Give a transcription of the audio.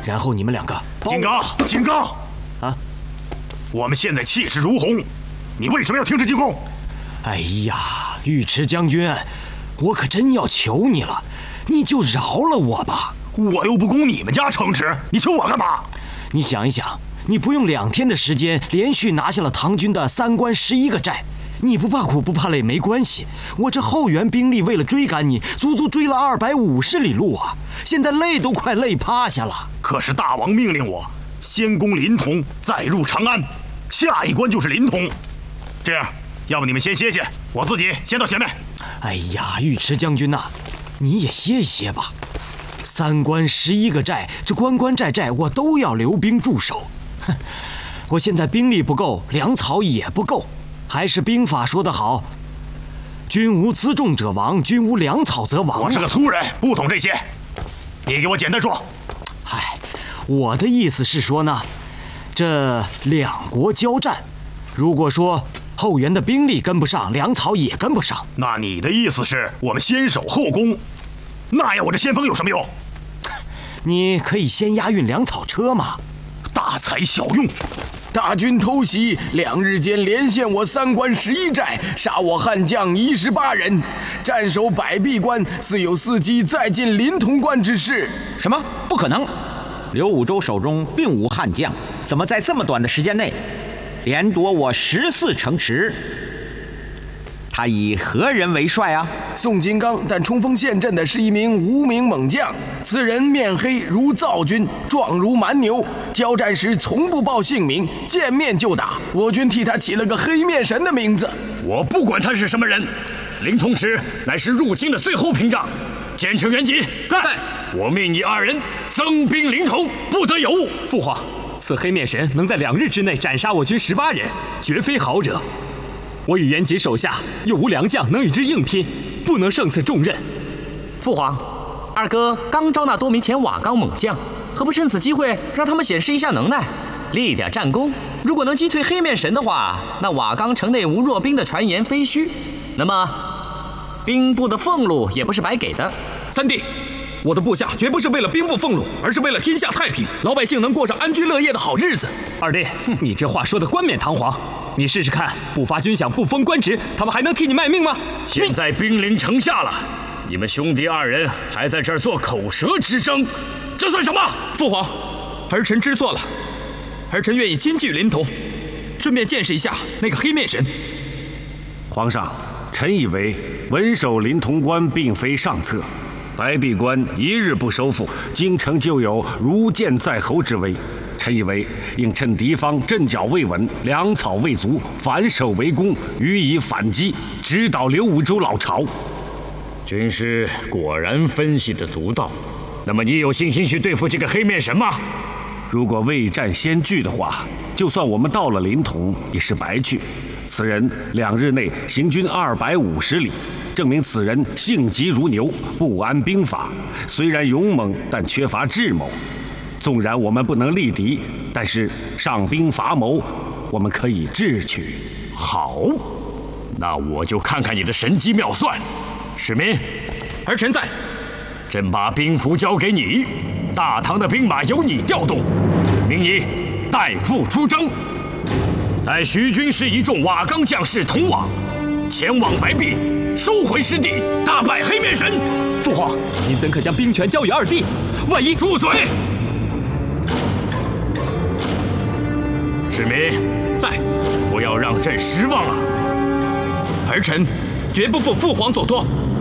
然后你们两个。 金刚，金刚， 啊！ 我们现在气势如虹，你为什么要停止进攻？ 哎呀，尉迟将军，我可真要求你了，你就饶了我吧。 我又不攻你们家城池，你求我干嘛？ 你想一想，你不用2天的时间，连续拿下了唐军的3关11个寨。你不怕苦不怕累没关系，我这后援兵力为了追赶你，足足追了250里路啊！现在累都快累趴下了。 可是大王命令我先攻临潼，再入长安，下一关就是临潼。这样，要不你们先歇歇，我自己先到前面。 哎呀，尉迟将军呐，你也歇一歇吧。3关11个寨，这关关寨寨我都要留兵驻守。哼，我现在兵力不够，粮草也不够。还是兵法说得好，军无辎重者亡，军无粮草则亡。 我是个粗人，不懂这些，你给我简单说。 嗨，我的意思是说呢，这2国交战，如果说后援的兵力跟不上，粮草也跟不上， 那你的意思是我们先守后攻？那要我这先锋有什么用？ 你可以先押运粮草车嘛。 大材小用。 大军偷袭，2日间连陷我3关11寨，杀我汉将28人，战守百壁关，似有伺机再进临潼关之势。 什么？不可能！刘武周手中并无汉将，怎么在这么短的时间内连夺我14城池？他以何人为帅啊？ 宋金刚，但冲锋陷阵的是一名无名猛将。此人面黑如灶君，壮如蛮牛，交战时从不报姓名，见面就打。我军替他起了个黑面神的名字。 我不管他是什么人，临潼池乃是入京的最后屏障。监城元吉在，我命你2人增兵临潼，不得有误。 父皇，此黑面神能在2日之内斩杀我军18人，绝非好惹。我与元吉手下又无良将能与之硬拼，不能胜此重任。 父皇，二哥刚招纳多名前瓦岗猛将，何不趁此机会让他们显示一下能耐，立点战功？如果能击退黑面神的话，那瓦岗城内无弱兵的传言非虚，那么兵部的俸禄也不是白给的。 三弟，我的部下绝不是为了兵部俸禄，而是为了天下太平，老百姓能过上安居乐业的好日子。 二弟，你这话说得冠冕堂皇，你试试看，不发军饷不封官职，他们还能替你卖命吗？ 现在兵临城下了，你们兄弟2人还在这儿做口舌之争，这算什么？ 父皇，儿臣知错了，儿臣愿意亲据临潼，顺便见识一下那个黑面神。 皇上，臣以为稳守临潼关并非上策，白壁关1日不收复，京城就有如箭在喉之危。臣以为应趁敌方阵脚未稳，粮草未足，反守为攻，予以反击，直捣刘武周老巢。 军师果然分析得独到，那么你有信心去对付这个黑面神吗？ 如果未战先惧的话，就算我们到了临潼也是白去。此人2日内行军250里，证明此人性急如牛，不谙兵法。虽然勇猛，但缺乏智谋。纵然我们不能力敌，但是上兵伐谋，我们可以智取。 好，那我就看看你的神机妙算。史明， 儿臣在。 朕把兵符交给你，大唐的兵马由你调动，命你代父出征。待徐军师一众瓦岗将士同往，前往白壁，收回失地，大败黑面神。 父皇，您怎可将兵权交与二弟？万一…… 住嘴！史明在， 不要让朕失望啊！ 儿臣绝不负父皇所托。